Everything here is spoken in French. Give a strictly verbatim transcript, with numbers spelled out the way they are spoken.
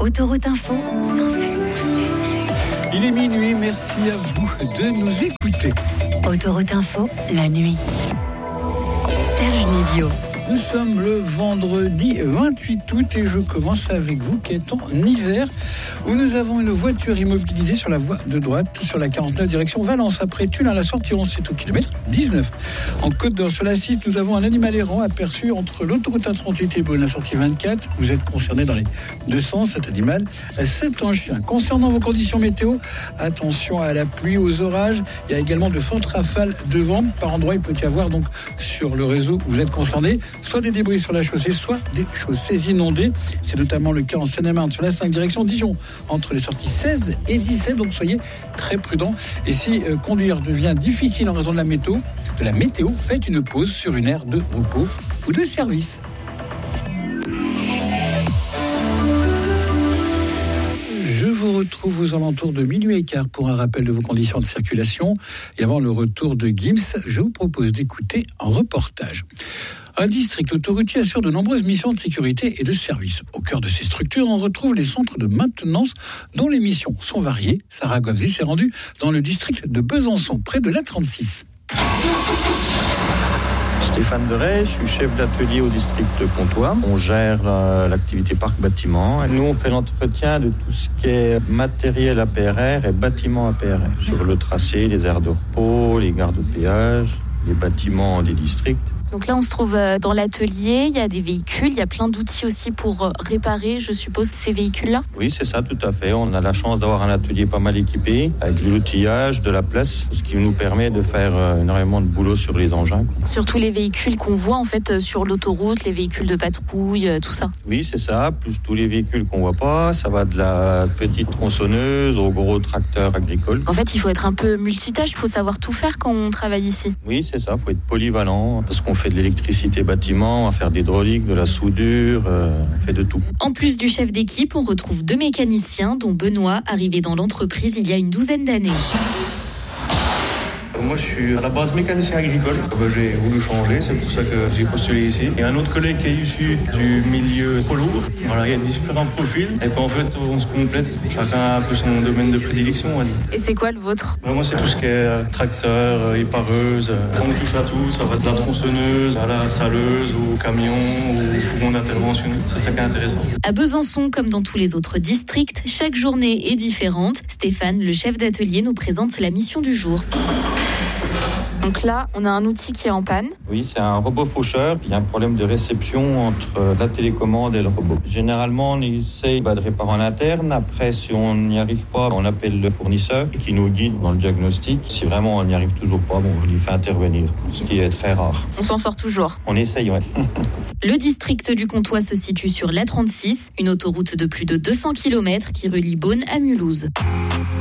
Autoroute Info, cent sept. Il est minuit, merci à vous de nous écouter. Autoroute Info, la nuit. Serge Nivio. Nous sommes le vendredi vingt-huit août et je commence avec vous qui êtes en Isère où nous avons une voiture immobilisée sur la voie de droite sur la quarante-neuf direction Valence. Après Tulle à la sortie onze, c'est au kilomètre dix-neuf. En Côte d'Or sur la site, nous avons un animal errant aperçu entre l'autoroute A trente-huit et Beaune, la sortie vingt-quatre. Vous êtes concerné dans les deux sens, cet animal, c'est un chien. Concernant vos conditions météo, attention à la pluie, aux orages. Il y a également de fortes rafales de vent. Par endroits, il peut y avoir donc sur le réseau où vous êtes concerné soit des débris sur la chaussée, soit des chaussées inondées. C'est notamment le cas en Seine-et-Marne sur la cinq direction Dijon, entre les sorties seize et dix-sept, donc soyez très prudents. Et si euh, conduire devient difficile en raison de la météo, de la météo, faites une pause sur une aire de repos ou de service. Je vous retrouve aux alentours de minuit et quart pour un rappel de vos conditions de circulation. Et avant le retour de Gims, je vous propose d'écouter un reportage. Un district autoroutier assure de nombreuses missions de sécurité et de service. Au cœur de ces structures, on retrouve les centres de maintenance dont les missions sont variées. Sarah Gobzi s'est rendue dans le district de Besançon, près de l'A trente-six. Stéphane Deray, je suis chef d'atelier au district de Pontoise. On gère la, l'activité parc bâtiment. Nous, on fait l'entretien de tout ce qui est matériel A P R R et bâtiment A P R R. Sur le tracé, les aires de repos, les gares de péage, les bâtiments des districts. Donc là, on se trouve dans l'atelier, il y a des véhicules, il y a plein d'outils aussi pour réparer, je suppose, ces véhicules-là. Oui, c'est ça, tout à fait. On a la chance d'avoir un atelier pas mal équipé, avec de l'outillage, de la place, ce qui nous permet de faire énormément de boulot sur les engins. Surtout les véhicules qu'on voit en fait sur l'autoroute, les véhicules de patrouille, tout ça. Oui, c'est ça, plus tous les véhicules qu'on voit pas. Ça va de la petite tronçonneuse au gros tracteur agricole. En fait, il faut être un peu multitâche, il faut savoir tout faire quand on travaille ici. Oui, c'est ça, il faut être polyvalent, parce qu'on fait de l'électricité bâtiment, on va faire de l'hydraulique, de la soudure, euh, on fait de tout. En plus du chef d'équipe, on retrouve deux mécaniciens, dont Benoît, arrivé dans l'entreprise il y a une douzaine d'années. Moi, je suis à la base mécanicien agricole. J'ai voulu changer, c'est pour ça que j'ai postulé ici. Il y a un autre collègue qui est issu du milieu poids lourd. Voilà, il y a différents profils. Et puis en fait, on se complète. Chacun a un peu son domaine de prédilection, on va dire. Et c'est quoi le vôtre ? Moi, c'est tout ce qui est tracteur, épareuse. On touche à tout. Ça va de la tronçonneuse à la saleuse, au camion, au fourgon d'intervention. C'est ça qui est intéressant. À Besançon, comme dans tous les autres districts, chaque journée est différente. Stéphane, le chef d'atelier, nous présente la mission du jour. Donc là, on a un outil qui est en panne. Oui, c'est un robot faucheur. Il y a un problème de réception entre la télécommande et le robot. Généralement, on essaye de réparer en interne. Après, si on n'y arrive pas, on appelle le fournisseur qui nous guide dans le diagnostic. Si vraiment on n'y arrive toujours pas, bon, on lui fait intervenir, ce qui est très rare. On s'en sort toujours. On essaye, ouais. Le district du Comtois se situe sur l'A trente-six, une autoroute de plus de deux cents kilomètres qui relie Beaune à Mulhouse.